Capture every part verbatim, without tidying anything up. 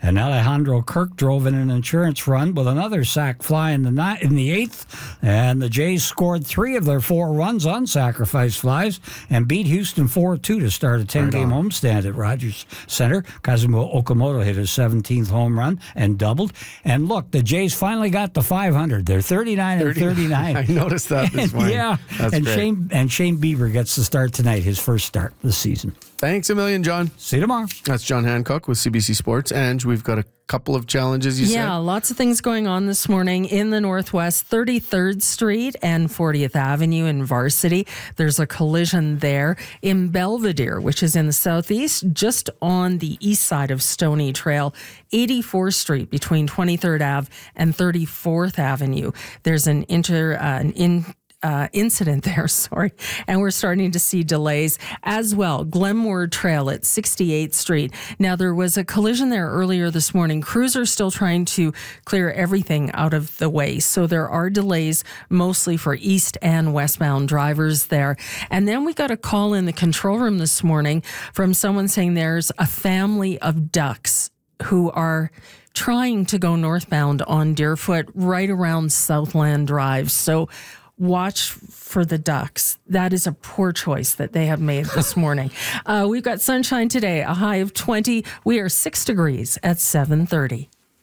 And Alejandro Kirk drove in an insurance run with another sac fly in the ni- in the eighth. And the Jays scored three of their four runs on sacrifice flies and beat Houston four two to start a ten-game homestand at Rogers Center. Kazumu Okamoto hit his seventeenth home run and doubled. And look, the Jays finally got to five hundred. They're thirty-nine and thirty-nine. I noticed that this morning. Yeah, That's and great. Shane and Shane Bieber gets to start tonight, his first start this season. Thanks a million, John. See you tomorrow. That's John Hancock with C B C Sports. And we've got a couple of challenges, you yeah, said? lots of things going on this morning in the Northwest. thirty-third Street and fortieth Avenue in Varsity. There's a collision there. In Belvedere, which is in the southeast, just on the east side of Stony Trail. eighty-fourth Street between twenty-third Avenue and thirty-fourth Avenue. There's an inter, uh, an in Uh, incident there, sorry. And we're starting to see delays as well. Glenmore Trail at sixty-eighth Street. Now, there was a collision there earlier this morning. Crews are still trying to clear everything out of the way. So there are delays mostly for east and westbound drivers there. And then we got a call in the control room this morning from someone saying there's a family of ducks who are trying to go northbound on Deerfoot right around Southland Drive. So watch for the ducks. That is a poor choice that they have made this morning. Uh, we've got sunshine today, a high of twenty. We are six degrees at seven thirty.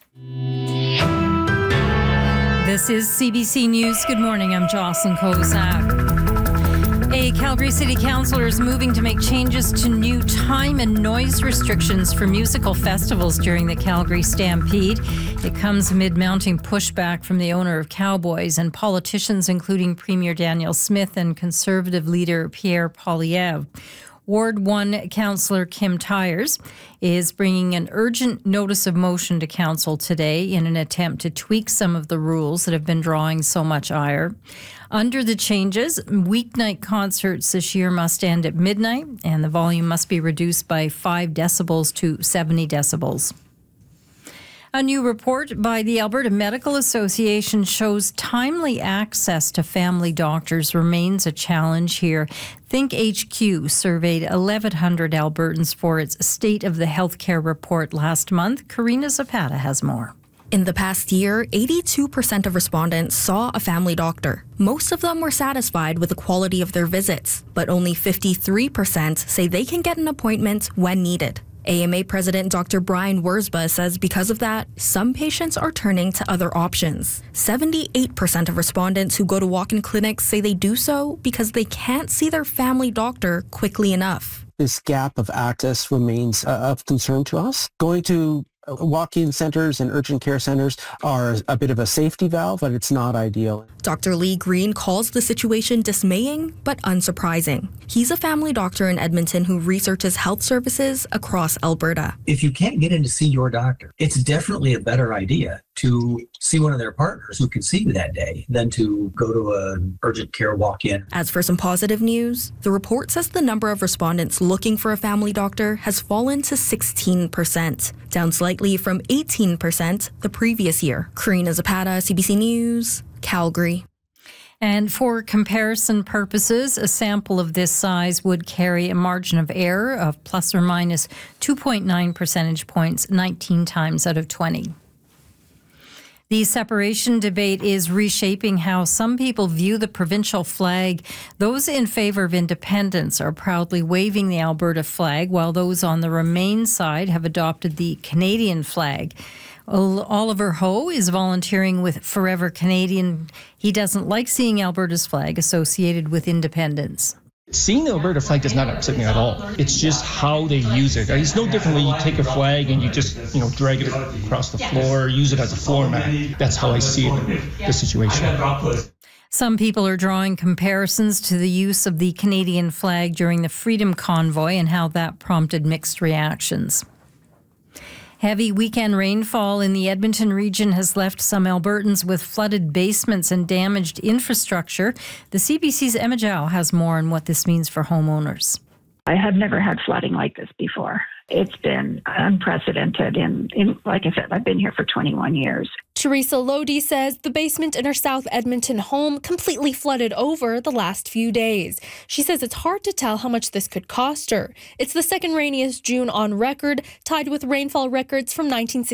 This is C B C News. Good morning. I'm Jocelyn Kozak. A Calgary City Councillor is moving to make changes to new time and noise restrictions for musical festivals during the Calgary Stampede. It comes amid mounting pushback from the owner of Cowboys and politicians including Premier Daniel Smith and Conservative leader Pierre Poilievre. Ward one Councillor Kim Tyers is bringing an urgent notice of motion to Council today in an attempt to tweak some of the rules that have been drawing so much ire. Under the changes, weeknight concerts this year must end at midnight, and the volume must be reduced by five decibels to seventy decibels. A new report by the Alberta Medical Association shows timely access to family doctors remains a challenge here. Think H Q surveyed eleven hundred Albertans for its State of the Healthcare report last month. Karina Zapata has more. In the past year, eighty-two percent of respondents saw a family doctor. Most of them were satisfied with the quality of their visits, but only fifty-three percent say they can get an appointment when needed. A M A President Doctor Brian Wurzba says because of that, some patients are turning to other options. seventy-eight percent of respondents who go to walk-in clinics say they do so because they can't see their family doctor quickly enough. This gap of access remains uh, of concern to us. Going to walk-in centers and urgent care centers are a bit of a safety valve, but it's not ideal. Doctor Lee Green calls the situation dismaying, but unsurprising. He's a family doctor in Edmonton who researches health services across Alberta. If you can't get in to see your doctor, it's definitely a better idea to see one of their partners who can see you that day than to go to an urgent care walk-in. As for some positive news, the report says the number of respondents looking for a family doctor has fallen to sixteen percent, down slightly from eighteen percent the previous year. Karina Zapata, C B C News, Calgary. And for comparison purposes, a sample of this size would carry a margin of error of plus or minus two point nine percentage points nineteen times out of twenty. The separation debate is reshaping how some people view the provincial flag. Those in favour of independence are proudly waving the Alberta flag, while those on the Remain side have adopted the Canadian flag. Oliver Ho is volunteering with Forever Canadian. He doesn't like seeing Alberta's flag associated with independence. Seeing the Alberta flag does not upset me at all. It's just how they use it. It's no different when you take a flag and you just, you know, drag it across the floor, use it as a floor mat. That's how I see it, the situation. Some people are drawing comparisons to the use of the Canadian flag during the Freedom Convoy and how that prompted mixed reactions. Heavy weekend rainfall in the Edmonton region has left some Albertans with flooded basements and damaged infrastructure. The C B C's Emma Zhao has more on what this means for homeowners. I have never had flooding like this before. It's been unprecedented. In, in, like I said, I've been here for twenty-one years. Teresa Lodi says the basement in her South Edmonton home completely flooded over the last few days. She says it's hard to tell how much this could cost her. It's the second rainiest June on record, tied with rainfall records from nineteen sixty.